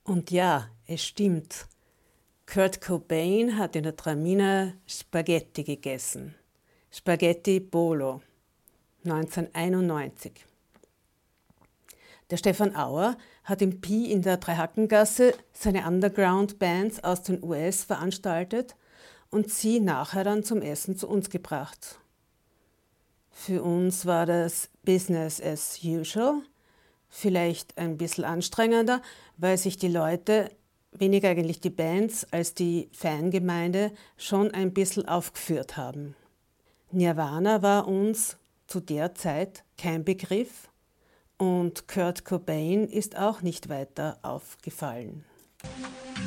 Und ja, es stimmt. Kurt Cobain hat in der Tramina Spaghetti gegessen. Spaghetti Bolo, 1991. Der Stefan Auer hat im Pi in der Dreihackengasse seine Underground-Bands aus den US veranstaltet und sie nachher dann zum Essen zu uns gebracht. Für uns war das Business as usual, vielleicht ein bisschen anstrengender, weil sich die Leute, weniger eigentlich die Bands als die Fangemeinde, schon ein bisschen aufgeführt haben. Nirvana war uns zu der Zeit kein Begriff und Kurt Cobain ist auch nicht weiter aufgefallen.